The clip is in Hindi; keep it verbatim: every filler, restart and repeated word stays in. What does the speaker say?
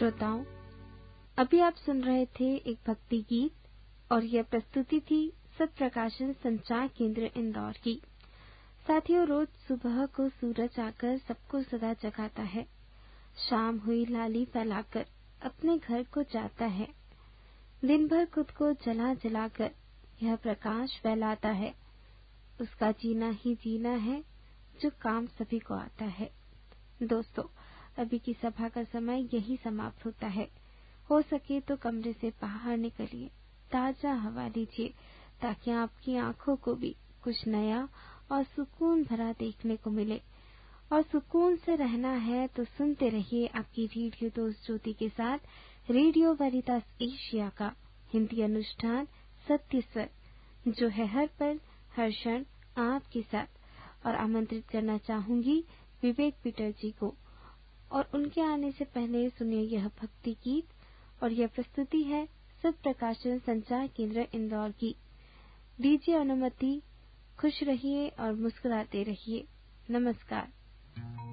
श्रोताओं, अभी आप सुन रहे थे एक भक्ति गीत और यह प्रस्तुति थी सत्प्रकाशन संचार केंद्र इंदौर की। साथियों, रोज सुबह को सूरज आकर सबको सदा जगाता है। शाम हुई लाली फैलाकर अपने घर को जाता है। दिन भर खुद को जला जलाकर यह प्रकाश फैलाता है। उसका जीना ही जीना है जो काम सभी को आता है। दोस्तों, अभी की सभा का समय यही समाप्त होता है। हो सके तो कमरे से बाहर निकलिए, ताजा हवा लीजिए, ताकि आपकी आंखों को भी कुछ नया और सुकून भरा देखने को मिले। और सुकून से रहना है तो सुनते रहिए आपकी रेडियो दोस्त ज्योति के साथ रेडियो वेरितास एशिया का हिंदी अनुष्ठान सत्य स्वर, जो है हर पल हर क्षण आपके साथ। और आमंत्रित करना चाहूंगी विवेक पीटर जी को, और उनके आने से पहले सुनिए यह भक्ति गीत। और यह प्रस्तुति है सत्प्रकाशन संचार केंद्र इंदौर की। दीजिए अनुमति, खुश रहिए और मुस्कुराते रहिए। नमस्कार।